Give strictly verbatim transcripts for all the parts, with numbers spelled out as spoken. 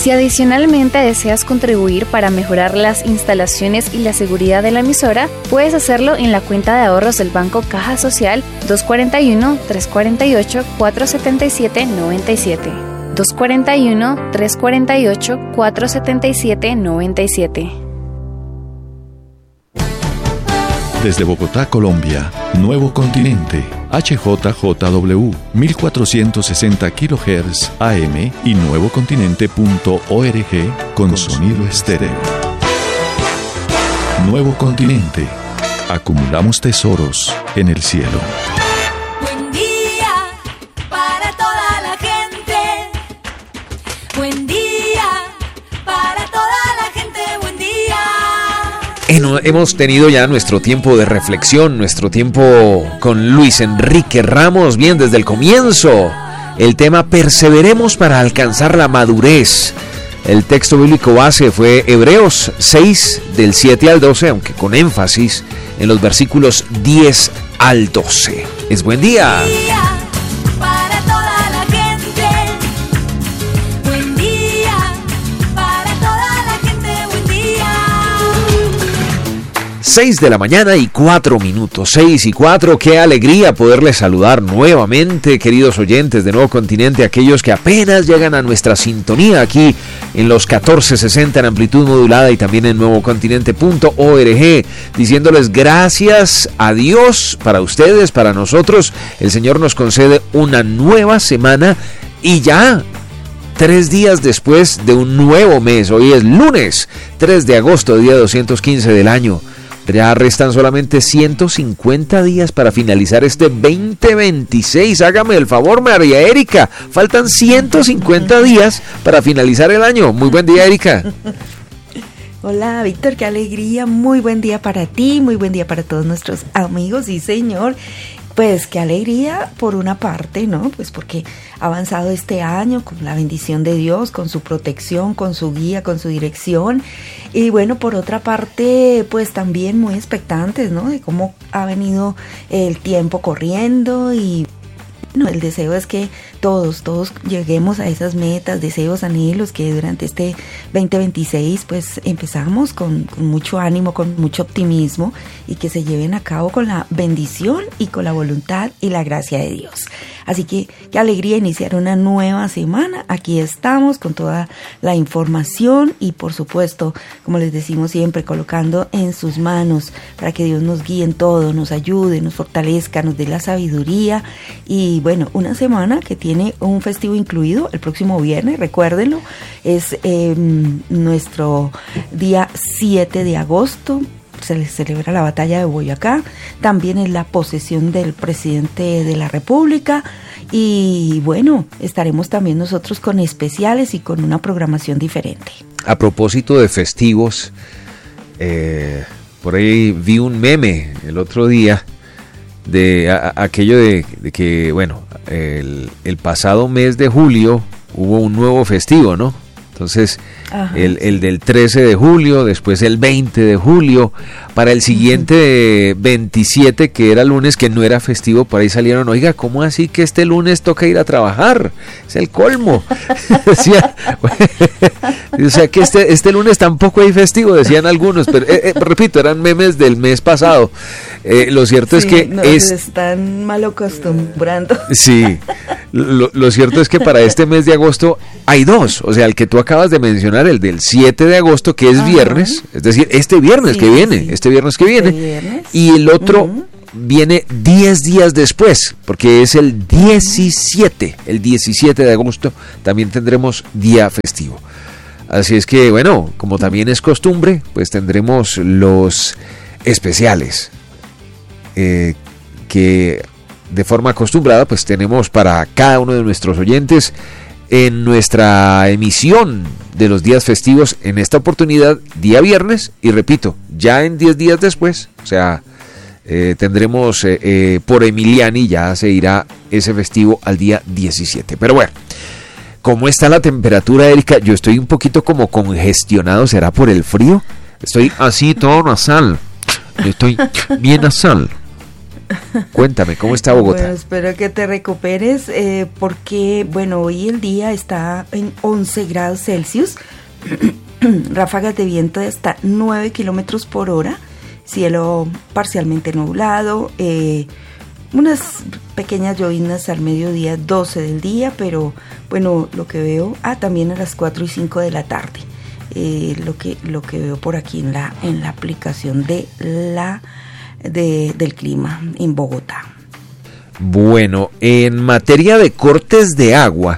Si adicionalmente deseas contribuir para mejorar las instalaciones y la seguridad de la emisora, puedes hacerlo en la cuenta de ahorros del Banco Caja Social dos cuatro uno, tres cuatro ocho, cuatro siete siete, nueve siete. dos cuatro uno, tres cuatro ocho, cuatro siete siete, nueve siete. Desde Bogotá, Colombia, Nuevo Continente, H J J W, mil cuatrocientos sesenta kilohertz A M y nuevocontinente punto org con sonido estéreo. Nuevo Continente, acumulamos tesoros en el cielo. Buen día para toda la gente. Buen día para toda la gente. Buen día. Hemos tenido ya nuestro tiempo de reflexión, nuestro tiempo con Luis Enrique Ramos, bien desde el comienzo. El tema perseveremos para alcanzar la madurez. El texto bíblico base fue Hebreos seis, del siete al doce, aunque con énfasis en los versículos diez al doce. Es buen día. seis de la mañana y cuatro minutos, seis y cuatro, qué alegría poderles saludar nuevamente, queridos oyentes de Nuevo Continente, aquellos que apenas llegan a nuestra sintonía aquí en los catorce sesenta en amplitud modulada y también en nuevo continente punto org, diciéndoles gracias a Dios, para ustedes, para nosotros, el Señor nos concede una nueva semana y ya tres días después de un nuevo mes. Hoy es lunes, tres de agosto, día doscientos quince del año. Ya restan solamente ciento cincuenta días para finalizar este veinte veintiséis. Hágame el favor, María Erika. Faltan ciento cincuenta días para finalizar el año. Muy buen día, Erika. Hola, Víctor, qué alegría. Muy buen día para ti, muy buen día para todos nuestros amigos. Sí, señor. Pues qué alegría por una parte, ¿no? Pues porque ha avanzado este año con la bendición de Dios, con su protección, con su guía, con su dirección. Y bueno, por otra parte, pues también muy expectantes, ¿no? De cómo ha venido el tiempo corriendo y bueno, el deseo es que todos, todos lleguemos a esas metas, deseos, anhelos que durante este veinte veintiséis pues empezamos con, con mucho ánimo, con mucho optimismo y que se lleven a cabo con la bendición y con la voluntad y la gracia de Dios. Así que qué alegría iniciar una nueva semana. Aquí estamos con toda la información y por supuesto, como les decimos siempre, colocando en sus manos para que Dios nos guíe en todo, nos ayude, nos fortalezca, nos dé la sabiduría. Y bueno, una semana que tiene un festivo incluido el próximo viernes, recuérdenlo, es eh, nuestro día siete de agosto. Se les celebra la batalla de Boyacá, también es la posesión del presidente de la República y bueno, estaremos también nosotros con especiales y con una programación diferente. A propósito de festivos, eh, por ahí vi un meme el otro día de a, a, aquello de, de que, bueno, el, el pasado mes de julio hubo un nuevo festivo, ¿no? Entonces, el, el del trece de julio, después el veinte de julio, para el siguiente veintisiete, que era lunes, que no era festivo, por ahí salieron, oiga, ¿cómo así que este lunes toca ir a trabajar? Es el colmo. Decía, o sea, que este, este lunes tampoco hay festivo, decían algunos, pero eh, eh, repito, eran memes del mes pasado. Eh, lo cierto sí, es que nos es... están mal acostumbrando. Sí, lo, lo cierto es que para este mes de agosto hay dos, o sea, el que tú acabas de mencionar, el del siete de agosto, que es Ajá. viernes, es decir, este viernes sí, que viene, sí. este viernes que viene, este viernes. Y el otro uh-huh. viene diez días después, porque es el diecisiete, el diecisiete de agosto, también tendremos día festivo. Así es que, bueno, como también es costumbre, pues tendremos los especiales, eh, que de forma acostumbrada, pues tenemos para cada uno de nuestros oyentes en nuestra emisión de los días festivos, en esta oportunidad día viernes, y repito, ya en diez días después, o sea, eh, tendremos eh, eh, por Emiliani, ya se irá ese festivo al día diecisiete. Pero bueno, ¿cómo está la temperatura, Erika? Yo estoy un poquito como congestionado, ¿será por el frío? Estoy así todo nasal, estoy bien nasal. Cuéntame, ¿cómo está Bogotá? Bueno, espero que te recuperes eh, porque, bueno, hoy el día está en once grados Celsius, ráfagas de viento de hasta nueve kilómetros por hora, cielo parcialmente nublado, eh, unas pequeñas lloviznas al mediodía, doce del día, pero bueno, lo que veo, ah, también a las cuatro y cinco de la tarde, eh, lo que lo que veo por aquí en la en la aplicación de la de, del clima en Bogotá. Bueno, en materia de cortes de agua,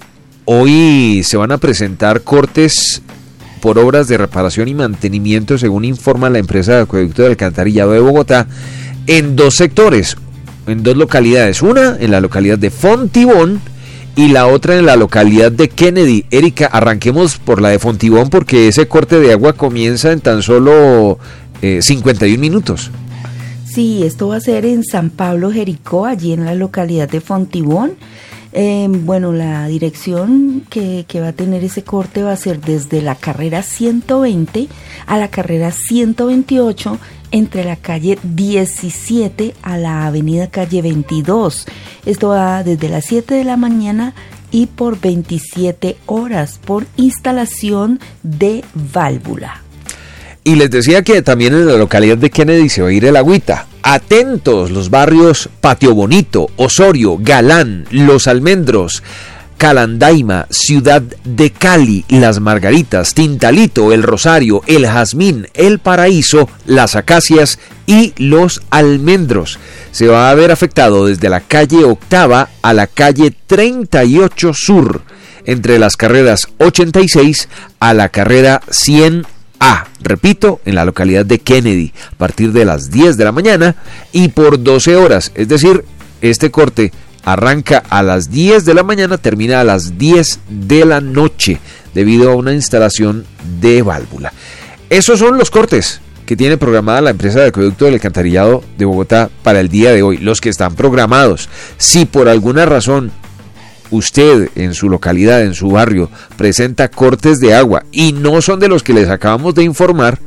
hoy se van a presentar cortes por obras de reparación y mantenimiento, según informa la empresa de acueducto de alcantarillado de Bogotá, en dos sectores, en dos localidades, una en la localidad de Fontibón y la otra en la localidad de Kennedy. Erika, arranquemos por la de Fontibón porque ese corte de agua comienza en tan solo eh, cincuenta y un minutos. Sí, esto va a ser en San Pablo, Jericó, allí en la localidad de Fontibón. Eh, bueno, la dirección que, que va a tener ese corte va a ser desde la carrera ciento veinte a la carrera ciento veintiocho, entre la calle diecisiete a la avenida calle veintidós. Esto va desde las siete de la mañana y por veintisiete horas por instalación de válvula. Y les decía que también en la localidad de Kennedy se va a ir el agüita. Atentos, los barrios Patio Bonito, Osorio, Galán, Los Almendros, Calandaima, Ciudad de Cali, Las Margaritas, Tintalito, El Rosario, El Jazmín, El Paraíso, Las Acacias y Los Almendros. Se va a ver afectado desde la calle Octava a la calle treinta y ocho Sur, entre las carreras ochenta y seis a la carrera cien A, repito, en la localidad de Kennedy, a partir de las diez de la mañana y por doce horas, es decir, este corte arranca a las diez de la mañana, termina a las diez de la noche, debido a una instalación de válvula. Esos son los cortes que tiene programada la empresa de acueducto del alcantarillado de Bogotá para el día de hoy, los que están programados. Si por alguna razón usted en su localidad, en su barrio, presenta cortes de agua y no son de los que les acabamos de informar,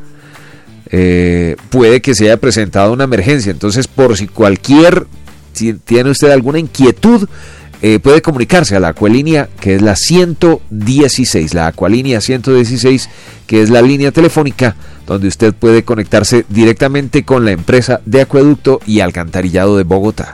eh, puede que se haya presentado una emergencia. Entonces, por si cualquier, si tiene usted alguna inquietud, eh, puede comunicarse a la Acualínea, que es la ciento dieciséis, la Acualínea ciento dieciséis, que es la línea telefónica donde usted puede conectarse directamente con la empresa de acueducto y alcantarillado de Bogotá.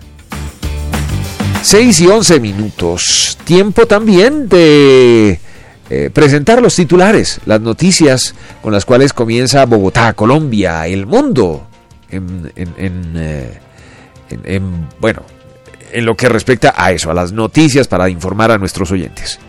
seis y once minutos, tiempo también de eh, presentar los titulares, las noticias con las cuales comienza Bogotá, Colombia, el mundo, en, en, en, eh, en, en, bueno, en lo que respecta a eso, a las noticias para informar a nuestros oyentes.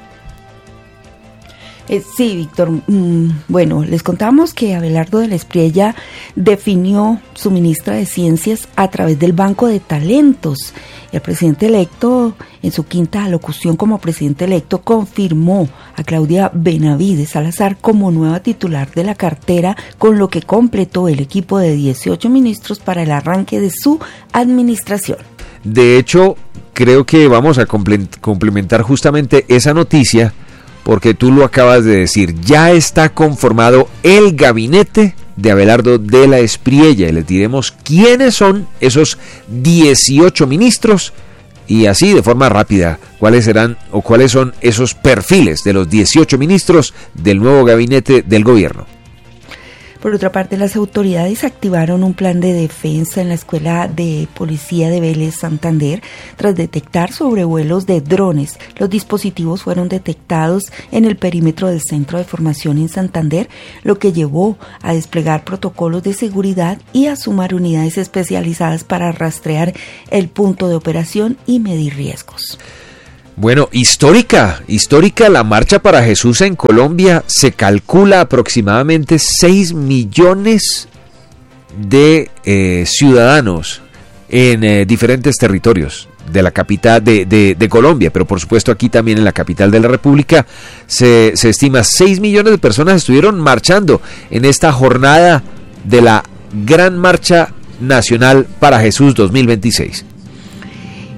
Eh, sí, Víctor. Mm, bueno, les contamos que Abelardo de la Espriella definió su ministra de Ciencias a través del Banco de Talentos. El presidente electo, en su quinta alocución como presidente electo, confirmó a Claudia Benavides Salazar como nueva titular de la cartera, con lo que completó el equipo de dieciocho ministros para el arranque de su administración. De hecho, creo que vamos a complementar justamente esa noticia, porque tú lo acabas de decir, ya está conformado el gabinete de Abelardo de la Espriella, y les diremos quiénes son esos dieciocho ministros y así de forma rápida cuáles serán o cuáles son esos perfiles de los dieciocho ministros del nuevo gabinete del gobierno. Por otra parte, las autoridades activaron un plan de defensa en la Escuela de Policía de Vélez, Santander, tras detectar sobrevuelos de drones. Los dispositivos fueron detectados en el perímetro del Centro de Formación en Santander, lo que llevó a desplegar protocolos de seguridad y a sumar unidades especializadas para rastrear el punto de operación y medir riesgos. Bueno, histórica, histórica la Marcha para Jesús en Colombia. Se calcula aproximadamente seis millones de eh, ciudadanos en eh, diferentes territorios de la capital de, de, de Colombia, pero por supuesto aquí también en la capital de la República se, se estima seis millones de personas estuvieron marchando en esta jornada de la Gran Marcha Nacional para Jesús dos mil veintiséis.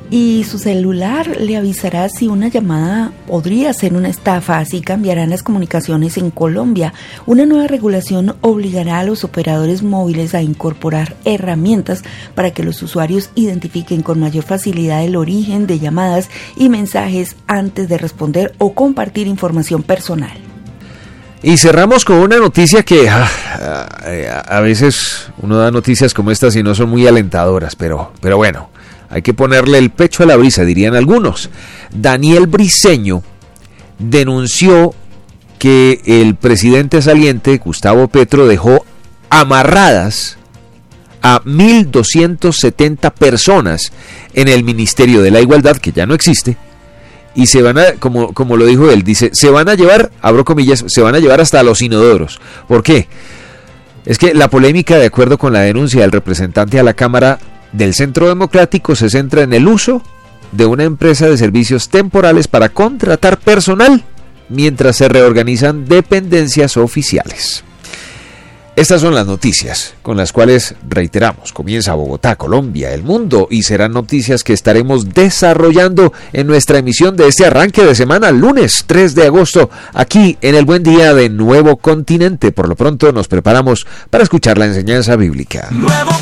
y su celular le avisará si una llamada podría ser una estafa. Así cambiarán las comunicaciones en Colombia. Una nueva regulación obligará a los operadores móviles a incorporar herramientas para que los usuarios identifiquen con mayor facilidad el origen de llamadas y mensajes antes de responder o compartir información personal. Y cerramos con una noticia que ah, a veces uno da noticias como estas y no son muy alentadoras, pero, pero bueno, hay que ponerle el pecho a la brisa, dirían algunos. Daniel Briceño denunció que el presidente saliente, Gustavo Petro, dejó amarradas a mil doscientas setenta personas en el Ministerio de la Igualdad, que ya no existe, y se van a, como, como lo dijo él, dice, se van a llevar, abro comillas, se van a llevar hasta los inodoros. ¿Por qué? Es que la polémica, de acuerdo con la denuncia del representante a la Cámara del Centro Democrático, se centra en el uso de una empresa de servicios temporales para contratar personal mientras se reorganizan dependencias oficiales. Estas son las noticias con las cuales, reiteramos, comienza Bogotá, Colombia, el mundo, y serán noticias que estaremos desarrollando en nuestra emisión de este arranque de semana, lunes tres de agosto, aquí en el Buen Día de Nuevo Continente. Por lo pronto nos preparamos para escuchar la enseñanza bíblica. Nuevo